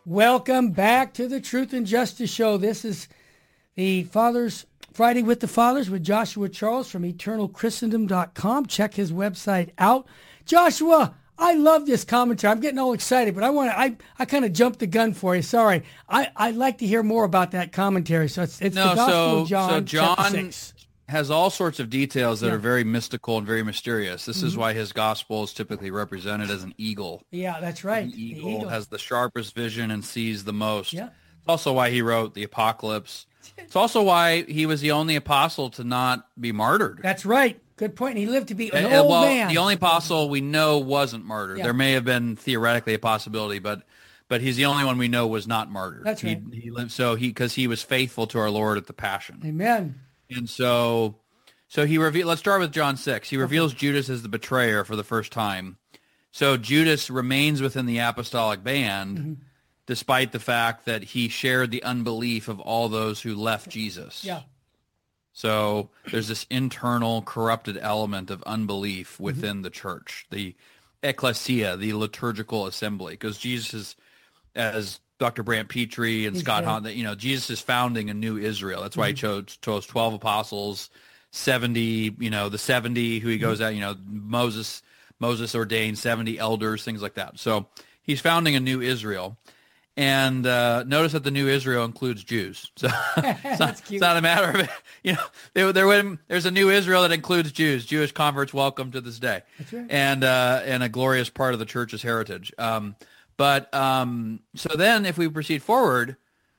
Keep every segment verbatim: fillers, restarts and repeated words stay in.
Welcome back to the Truth and Justice Show. This is the Fathers Friday with the Fathers with Joshua Charles from eternal christendom dot com. Check his website out. Joshua, I love this commentary. I'm getting all excited, but I want to, I, I kind of jumped the gun for you. Sorry. I, I'd like to hear more about that commentary. So it's, it's no, the Gospel so, of John, so John chapter six. Has all sorts of details that Yeah. are very mystical and very mysterious. This Mm-hmm. is why his gospel is typically represented as an eagle. Yeah, that's right. The eagle, The eagle. has the sharpest vision and sees the most. Yeah. It's also why he wrote the Apocalypse. It's also why he was the only apostle to not be martyred. That's right. Good point. He lived to be an Uh, old well, man. the only apostle we know wasn't martyred. Yeah. There may have been theoretically a possibility, but but he's the only one we know was not martyred. That's right. He, he lived so he because he was faithful to our Lord at the Passion. Amen. And so, so he revealed. Let's start with John six. He reveals Judas as the betrayer for the first time. So Judas remains within the apostolic band, Mm-hmm. despite the fact that he shared the unbelief of all those who left Jesus. Yeah. So there's this internal corrupted element of unbelief Mm-hmm. within the church, the ecclesia, the liturgical assembly, because Jesus is, as Doctor Brant Petrie and He's Scott great. Hahn, you know, Jesus is founding a new Israel. That's why he Mm-hmm. chose chose twelve apostles, seventy, you know, the seventy who he Mm-hmm. goes out, you know, Moses Moses ordained seventy elders, things like that. So he's founding a new Israel. And uh, notice that the new Israel includes Jews. So it's, not, That's cute. it's not a matter of, you know, there, there, would- there's a new Israel that includes Jews. Jewish converts welcome to this day. That's right. And, uh, and a glorious part of the church's heritage. Um, but um, so then if we proceed forward,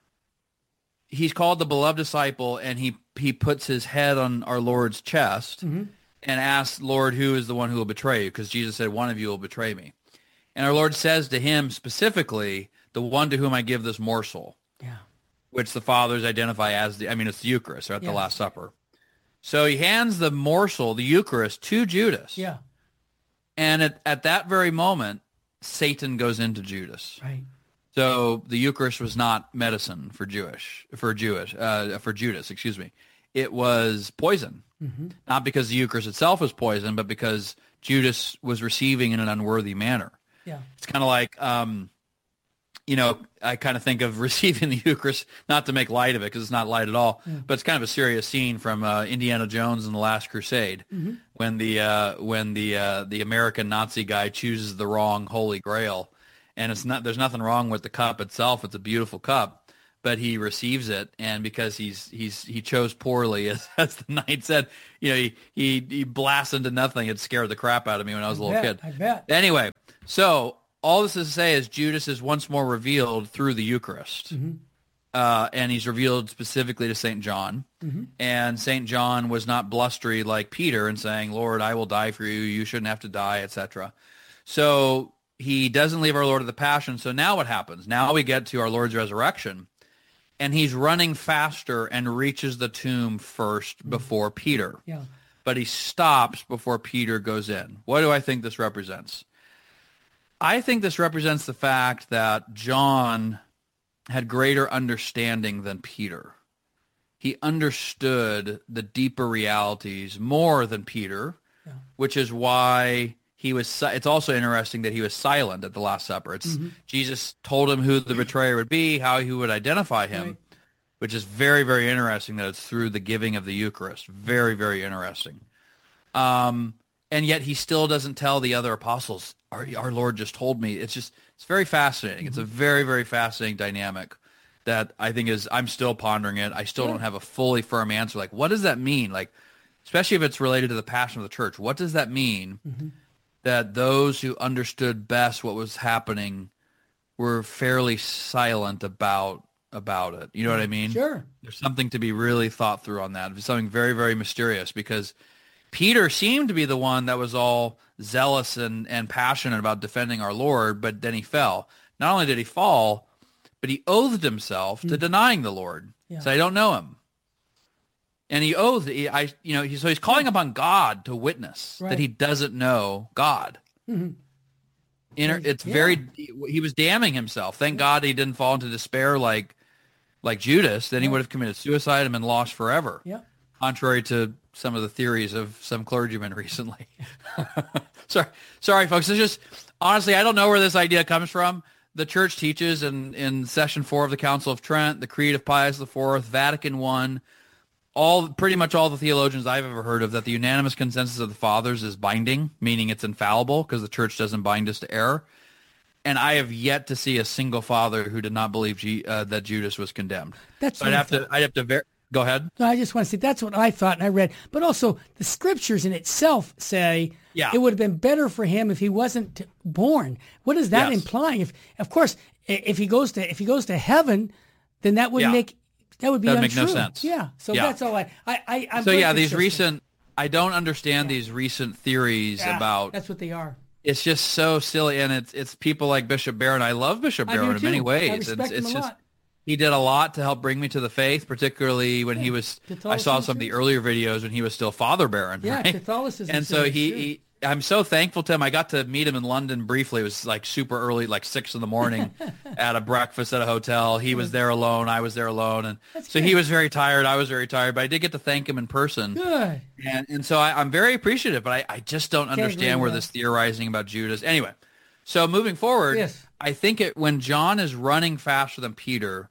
he's called the beloved disciple, and he, he puts his head on our Lord's chest Mm-hmm. and asks, Lord, who is the one who will betray you? Because Jesus said, one of you will betray me. And our Lord says to him specifically, the one to whom I give this morsel, Yeah. which the fathers identify as the, I mean, it's the Eucharist, or at Yeah. the Last Supper. So he hands the morsel, the Eucharist, to Judas. Yeah. And at, at that very moment, Satan goes into Judas. Right. So the Eucharist was not medicine for Jewish, for Jewish, uh, for Judas, excuse me. It was poison. Mm-hmm. Not because the Eucharist itself was poison, but because Judas was receiving in an unworthy manner. Yeah. It's kind of like, um, you know, I kind of think of receiving the Eucharist, not to make light of it, because it's not light at all, Yeah. but it's kind of a serious scene from uh, Indiana Jones and the Last Crusade, Mm-hmm. when the uh, when the uh, the American Nazi guy chooses the wrong Holy Grail, and it's not there's nothing wrong with the cup itself; it's a beautiful cup, but he receives it, and because he's he's he chose poorly, as, as the knight said, you know, he he he blasts into nothing. It scared the crap out of me when I was a I little bet, kid. I bet. Anyway, so all this is to say is Judas is once more revealed through the Eucharist. Mm-hmm. Uh, and he's revealed specifically to Saint John. Mm-hmm. And Saint John was not blustery like Peter and saying, Lord, I will die for you. You shouldn't have to die, et cetera. So he doesn't leave our Lord at the Passion. So now what happens? Now we get to our Lord's resurrection. And he's running faster and reaches the tomb first before Peter. Yeah. But he stops before Peter goes in. What do I think this represents? I think this represents the fact that John had greater understanding than Peter. He understood the deeper realities more than Peter, Yeah. which is why he was, si- it's also interesting that he was silent at the Last Supper. It's Mm-hmm. Jesus told him who the betrayer would be, how he would identify him, Right. which is very, very interesting that it's through the giving of the Eucharist. Very, very interesting. Um, and yet he still doesn't tell the other apostles, our, our Lord just told me. It's just, it's very fascinating. It's a very, very fascinating dynamic that I think is, I'm still pondering it. I still Sure. don't have a fully firm answer. Like, what does that mean? Like, especially if it's related to the passion of the church, what does that mean Mm-hmm. that those who understood best what was happening were fairly silent about about it? You know what I mean? Sure. There's something to be really thought through on that. It's something very, very mysterious, because Peter seemed to be the one that was all zealous and, and passionate about defending our Lord, but then he fell. Not only did he fall, but he oathed himself to denying the Lord. Yeah. So I don't know him. And he oathed, he, I, you know, he, so he's calling upon God to witness Right. that he doesn't know God. Mhm. Inner, it's Yeah. very, he was damning himself. Thank God he didn't fall into despair like, like Judas. Then he Right. would have committed suicide and been lost forever. Yeah. Contrary to some of the theories of some clergymen recently. sorry, sorry, folks. It's just, honestly, I don't know where this idea comes from. the church teaches in, in session four of the Council of Trent, the Creed of Pius the Fourth, Vatican One, all pretty much all the theologians I've ever heard of, that the unanimous consensus of the fathers is binding, meaning it's infallible because the church doesn't bind us to error. And I have yet to see a single father who did not believe G, uh, that Judas was condemned. That's so I'd have to. I'd have to. Ver- Go ahead. No, I just want to say that's what I thought and I read. But also the scriptures in itself say yeah. it would have been better for him if he wasn't born. What is that yes. implying? If, of course, if he goes to if he goes to heaven, then that would yeah. make that would be that would untrue. make no sense. Yeah. So yeah. that's all I. I, I I'm so yeah, consistent. these recent. I don't understand yeah. these recent theories yeah, about. That's what they are. It's just so silly, and it's it's people like Bishop Barron. I love Bishop Barron in many ways. I respect it's him it's a just lot. he did a lot to help bring me to the faith, particularly when yeah. he was. Catholicism I saw some of the earlier videos when he was still Father Barron. Yeah, right? Catholicism. And so he, he, I'm so thankful to him. I got to meet him in London briefly. It was like super early, like six in the morning, at a breakfast at a hotel. He was there alone. I was there alone, and That's so good. he was very tired. I was very tired, but I did get to thank him in person. Good. And and so I, I'm very appreciative, but I, I just don't Can't agree understand where more. this theorizing about Judas. Anyway, so moving forward, Yes. I think it when John is running faster than Peter,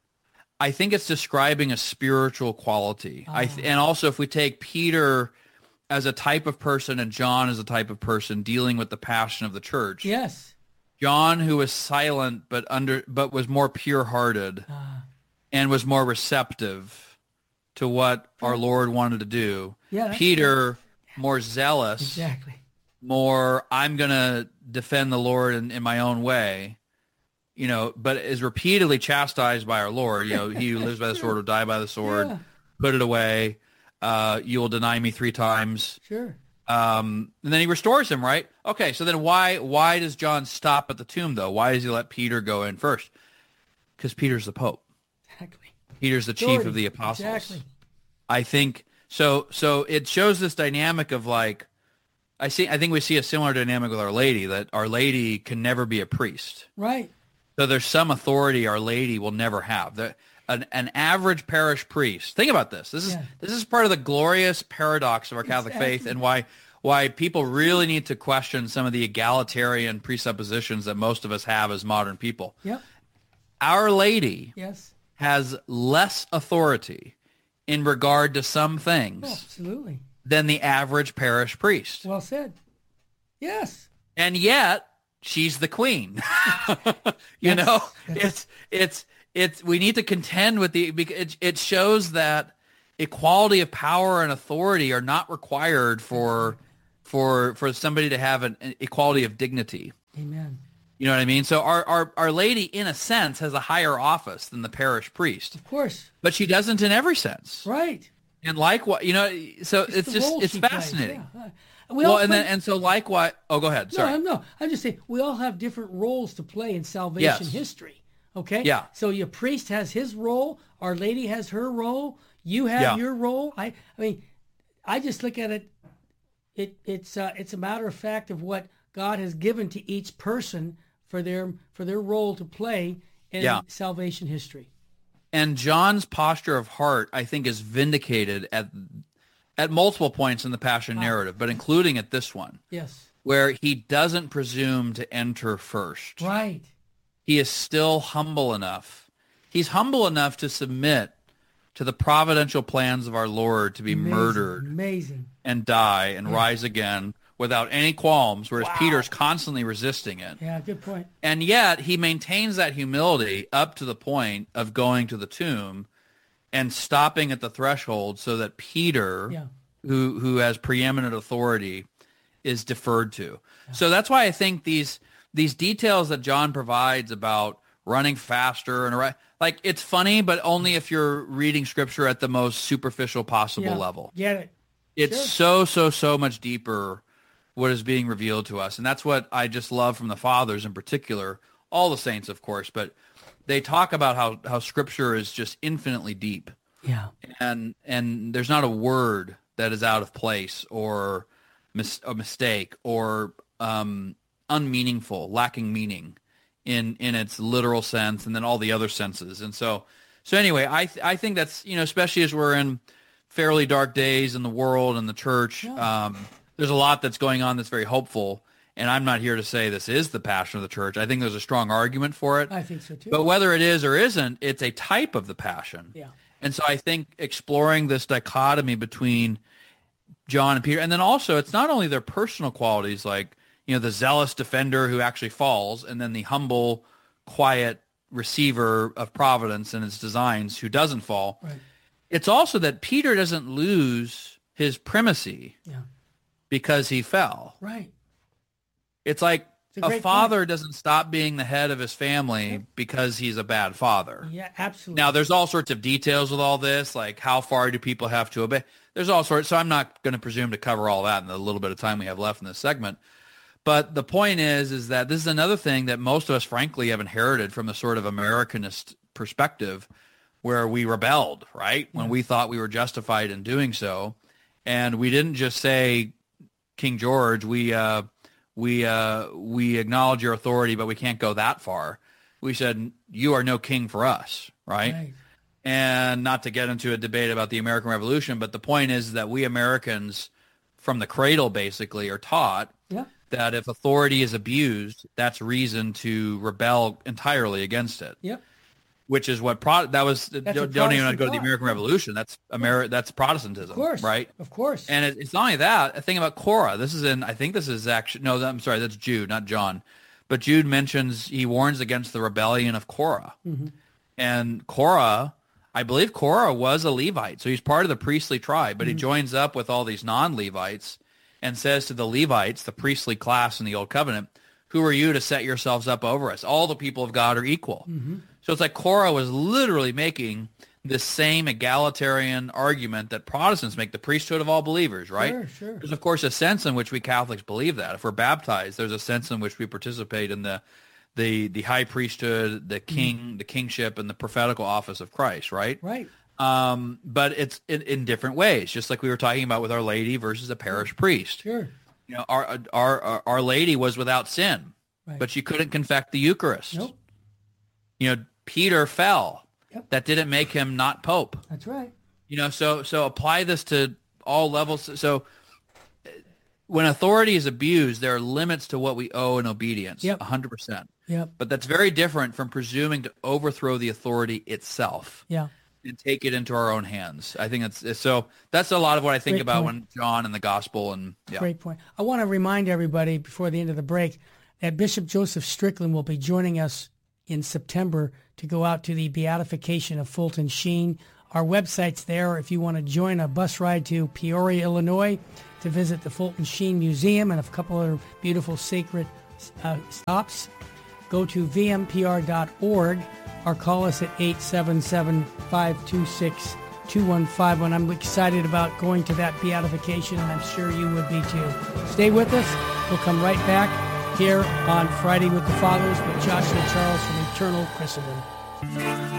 I think it's describing a spiritual quality. I th- and also if we take Peter as a type of person and John as a type of person dealing with the passion of the church. Yes. John, who was silent but under but was more pure-hearted Ah. and was more receptive to what our Lord wanted to do. Yeah, that's Peter, more zealous, Exactly. more I'm going to defend the Lord in, in my own way, you know, but is repeatedly chastised by our Lord. You know, he who lives by the sword will die by the sword. Yeah. Put it away. Uh, you will deny me three times. Sure. Um, and then he restores him, right? Okay, so then why why does John stop at the tomb, though? Why does he let Peter go in first? Because Peter's the Pope. Exactly. Peter's the chief Authority. of the apostles. Exactly. I think so. So it shows this dynamic of like, I see. I think we see a similar dynamic with Our Lady, that Our Lady can never be a priest. Right. So there's some authority Our Lady will never have. The, an, an average parish priest. Think about this. This is Yeah. this is part of the glorious paradox of our Catholic Exactly. faith, and why why people really need to question some of the egalitarian presuppositions that most of us have as modern people. Yep. Our Lady Yes. has less authority in regard to some things Oh, absolutely. than the average parish priest. Well said. Yes. And yet she's the queen. you That's- know, that's- it's it's it's we need to contend with the because it, it shows that equality of power and authority are not required for for for somebody to have an, an equality of dignity. Amen. You know what I mean? So our, our our Lady, in a sense, has a higher office than the parish priest, Of course. but she doesn't in every sense. Right. And likewise, you know, so it's, the just role it's she plays, fascinating. yeah. We all Well, and play- then and so likewise. Oh, go ahead. no, Sorry. I'm no. I'm just saying we all have different roles to play in salvation Yes. history. Okay. Yeah. So your priest has his role. Our Lady has her role. You have Yeah. your role. I. I mean, I just look at it. It it's uh, it's a matter of fact of what God has given to each person for their for their role to play in Yeah. salvation history. And John's posture of heart, I think, is vindicated at at multiple points in the Passion narrative, but including at this one, Yes. where he doesn't presume to enter first. Right. He is still humble enough. He's humble enough to submit to the providential plans of our Lord to be Amazing. murdered Amazing. and die and rise again without any qualms, whereas Wow. Peter's constantly resisting it. Yeah. Good point. And yet he maintains that humility up to the point of going to the tomb and stopping at the threshold so that Peter, Yeah. who who has preeminent authority, is deferred to. So that's why I think these these details that John provides about running faster and arri- like it's funny, but only if you're reading scripture at the most superficial possible Yeah. level. Get it. It's Sure. so, so, so much deeper what is being revealed to us. And that's what I just love from the fathers in particular, all the saints, of course, but they talk about how, how scripture is just infinitely deep. Yeah. And and there's not a word that is out of place or mis- a mistake or um, unmeaningful, lacking meaning in in its literal sense, and then all the other senses. And so, so anyway, I th- I think that's, you know, especially as we're in fairly dark days in the world and the church, Yeah. um, there's a lot that's going on that's very hopeful. And I'm not here to say this is the passion of the church. I think there's a strong argument for it. I think so too. But whether it is or isn't, it's a type of the passion. Yeah. And so I think exploring this dichotomy between John and Peter, and then also it's not only their personal qualities, like, you know, the zealous defender who actually falls, and then the humble, quiet receiver of providence and its designs who doesn't fall. Right. It's also that Peter doesn't lose his primacy Yeah. because he fell. Right. It's like It's a a, great father point. doesn't stop being the head of his family Yep. because he's a bad father. Yeah, absolutely. Now, there's all sorts of details with all this, like how far do people have to obey? There's all sorts. So I'm not going to presume to cover all that in the little bit of time we have left in this segment. But the point is, is that this is another thing that most of us, frankly, have inherited from the sort of Americanist perspective, where we rebelled, right? When Yeah. we thought we were justified in doing so. And we didn't just say, King George, we uh, we uh, we acknowledge your authority, but we can't go that far. We said, you are no king for us, right? Right. And not to get into a debate about the American Revolution, but the point is that we Americans, from the cradle, basically, are taught Yeah. that if authority is abused, that's reason to rebel entirely against it. Yep. Which is what Pro- that was. That's Don't, what don't even Protestant go to the thought. American Revolution. That's Ameri- That's Protestantism, Of course. right? Of course. And it, it's not only that. A thing about Korah. This is in. I think this is actually. No, I'm sorry. That's Jude, not John. But Jude mentions he warns against the rebellion of Korah. Mm-hmm. And Korah, I believe Korah was a Levite, so he's part of the priestly tribe. But Mm-hmm. he joins up with all these non-Levites and says to the Levites, the priestly class in the Old Covenant, "Who are you to set yourselves up over us? All the people of God are equal." Mm-hmm. So it's like Korah was literally making this same egalitarian argument that Protestants make, the priesthood of all believers, right? Sure, sure. There's, of course, a sense in which we Catholics believe that. If we're baptized, there's a sense in which we participate in the the the high priesthood, the king, mm-hmm. the kingship, and the prophetical office of Christ, right? Right. Um, but it's in, in different ways, just like we were talking about with Our Lady versus a parish priest. Sure. You know, our our our, our Lady was without sin, Right. but she couldn't confect the Eucharist. Nope. You know, Peter fell. Yep. That didn't make him not Pope. That's right. You know, so so apply this to all levels. So uh, when authority is abused, there are limits to what we owe in obedience. Yep. one hundred percent. Yep. But that's very different from presuming to overthrow the authority itself Yeah. and take it into our own hands. I think it's, it's so that's a lot of what I think Great about point. when John and the gospel and yeah. Great point. I want to remind everybody before the end of the break that Bishop Joseph Strickland will be joining us in September to go out to the beatification of Fulton Sheen. Our website's there if you want to join a bus ride to Peoria, Illinois to visit the Fulton Sheen Museum and a couple of beautiful sacred uh, stops. Go to v m p r dot org or call us at eight seven seven, five two six, two one five one. I'm excited about going to that beatification, and I'm sure you would be too. Stay with us. We'll come right back here on Friday with the Fathers with Joshua Charles from Eternal Christendom.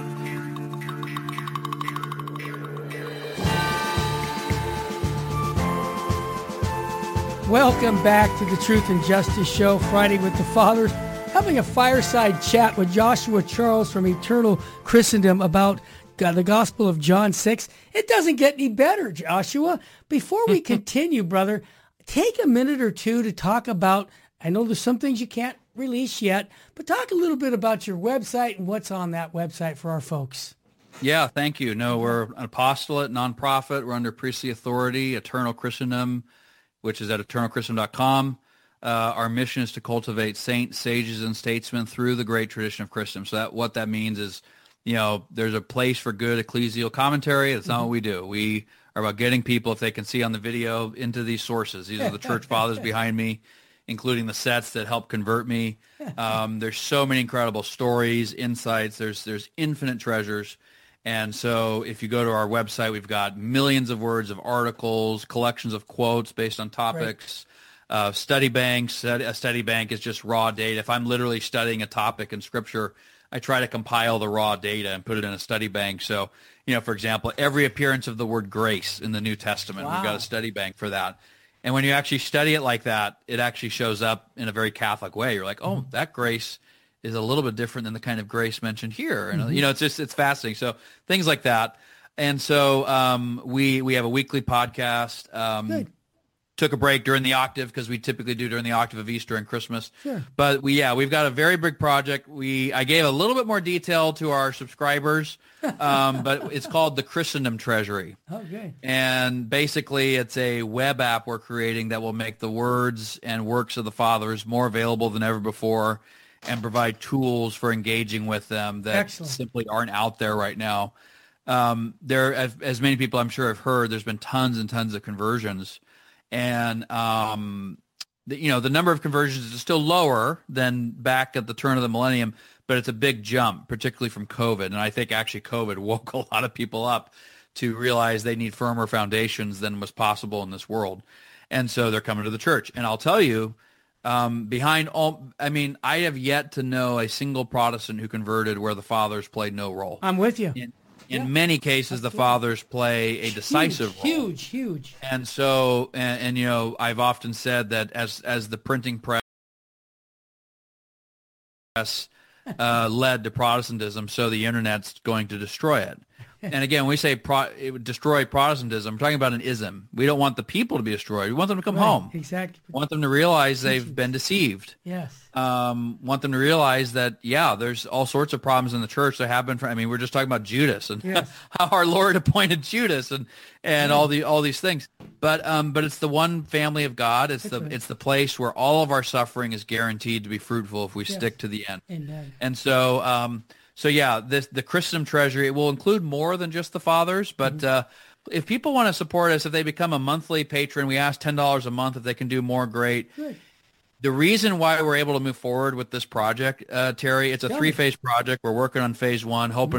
Welcome back to the Truth and Justice Show, Friday with the Fathers. Having a fireside chat with Joshua Charles from Eternal Christendom about God, the Gospel of John six. It doesn't get any better, Joshua. Before we continue, brother, take a minute or two to talk about, I know there's some things you can't release yet, but talk a little bit about your website and what's on that website for our folks. Yeah, thank you. No, we're an apostolate, nonprofit. We're under priestly authority, Eternal Christendom, which is at eternal christendom dot com. Uh, our mission is to cultivate saints, sages, and statesmen through the great tradition of Christendom. So that what that means is, you know, there's a place for good ecclesial commentary. That's not mm-hmm. what we do. We are about getting people, if they can see on the video, into these sources. These are the church fathers behind me, including the sets that help convert me. Um, there's so many incredible stories, insights. There's there's infinite treasures. And so if you go to our website, we've got millions of words of articles, collections of quotes based on topics, right. uh, study banks. A study bank is just raw data. If I'm literally studying a topic in Scripture, I try to compile the raw data and put it in a study bank. So, you know, for example, every appearance of the word grace in the New Testament, wow. we've got a study bank for that. And when you actually study it like that, it actually shows up in a very Catholic way. You're like, oh, mm-hmm. that grace is a little bit different than the kind of grace mentioned here. And, mm-hmm. you know, it's just, it's fascinating. So things like that. And so um, we, we have a weekly podcast. Um, Good. took a break during the octave because we typically do during the octave of Easter and Christmas. Sure. But we, yeah, we've got a very big project. We, I gave a little bit more detail to our subscribers, um, but it's called the Christendom Treasury. Okay. And basically it's a web app we're creating that will make the words and works of the fathers more available than ever before and provide tools for engaging with them that Excellent. simply aren't out there right now. Um, there, as, as many people I'm sure have heard, there's been tons and tons of conversions. And, um, the, you know, the number of conversions is still lower than back at the turn of the millennium, but it's a big jump, particularly from COVID. And I think actually COVID woke a lot of people up to realize they need firmer foundations than was possible in this world. And so they're coming to the church. And I'll tell you, um, behind all, I mean, I have yet to know a single Protestant who converted where the fathers played no role. I'm with you. In, in Yeah. many cases, the fathers play a decisive huge, role. Huge, huge. And so, and, and, you know, I've often said that as as the printing press uh, led to Protestantism, so the internet's going to destroy it. And again, when we say pro, it would destroy Protestantism, we're talking about an ism. We don't want the people to be destroyed. We want them to come Right, home. Exactly. We want them to realize they've been deceived. Yes. Um, want them to realize that, yeah, there's all sorts of problems in the church that have been. I mean, we're just talking about Judas and Yes. how our Lord appointed Judas and and all the all these things. But um, but it's the one family of God. It's That's the right. it's the place where all of our suffering is guaranteed to be fruitful if we Yes. stick to the end. Amen. And so, um, so yeah, this the Christendom Treasury, it will include more than just the fathers, but Mm-hmm. uh, if people want to support us, if they become a monthly patron, we ask ten dollars a month. If they can do more, great. Good. The reason why we're able to move forward with this project, uh, Terry, it's a Tell me. three-phase project. We're working on phase one, hoping